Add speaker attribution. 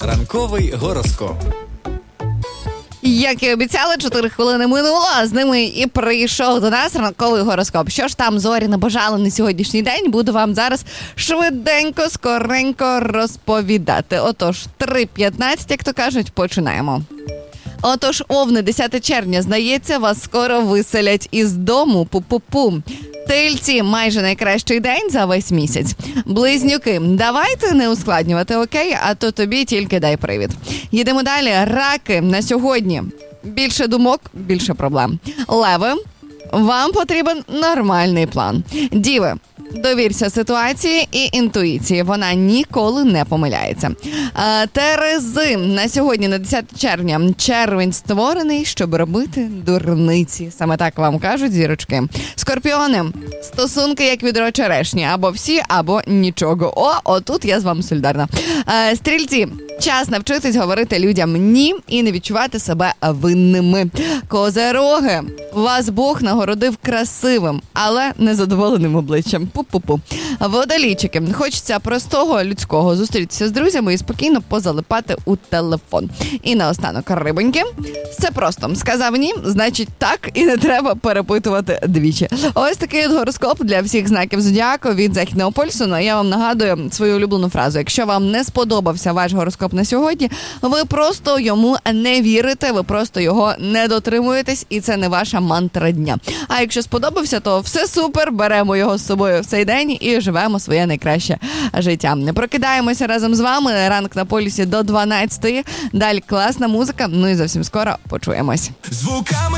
Speaker 1: Ранковий гороскоп.
Speaker 2: Як і обіцяли, 4 хвилини минуло, а з ними і прийшов до нас ранковий гороскоп. Що ж там зорі набажали на сьогоднішній день, буду вам зараз швиденько, скоренько розповідати. Отож, 3:15, як то кажуть, починаємо. Отож, овни, 10 червня, здається, вас скоро виселять із дому. Пу-пу-пу. Тельці, майже найкращий день за весь місяць. Близнюки, давайте не ускладнювати, окей? А то тобі тільки дай привід. Їдемо далі. Раки, на сьогодні більше думок, більше проблем. Леви, вам потрібен нормальний план. Діви, довірся ситуації і інтуїції. Вона ніколи не помиляється. Терези, на сьогодні, на 10 червня. Червень створений, щоб робити дурниці. Саме так вам кажуть зірочки. Скорпіони, стосунки як відро черешні. Або всі, або нічого. Отут я з вами солідарна. Стрільці, час навчитись говорити людям «ні» і не відчувати себе винними. Козероги, вас Бог нагородив красивим, але незадоволеним обличчям. Пу-пу-пу. Водолійчики, хочеться простого людського зустрітися з друзями і спокійно позалипати у телефон. І наостанок, рибоньки, все просто. Сказав ні, значить так, і не треба перепитувати двічі. Ось такий гороскоп для всіх знаків зодіаку від Західного полюсу. Ну, я вам нагадую свою улюблену фразу. Якщо вам не сподобався ваш гороскоп на сьогодні, ви просто йому не вірите, ви просто його не дотримуєтесь, і це не ваша мантра дня. А якщо сподобався, то все супер, беремо його з собою в цей день і живемо своє найкраще життя. Не прокидаємося разом з вами. Ранок на полюсі до 12. Далі класна музика. Ну і зовсім скоро почуємось.
Speaker 3: Звуками